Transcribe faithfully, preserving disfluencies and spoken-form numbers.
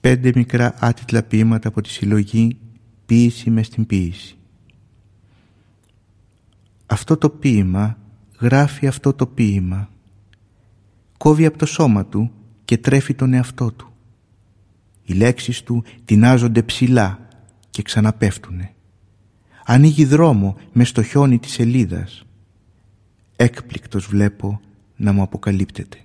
Πέντε μικρά άτιτλα ποίηματα από τη συλλογή «Ποίηση μες στην ποίηση». Αυτό το ποίημα γράφει αυτό το ποίημα. Κόβει από το σώμα του και τρέφει τον εαυτό του. Οι λέξεις του τεινάζονται ψηλά και ξαναπέφτουνε. Ανοίγει δρόμο μες στο χιόνι της σελίδας. Έκπληκτος βλέπω να μου αποκαλύπτεται.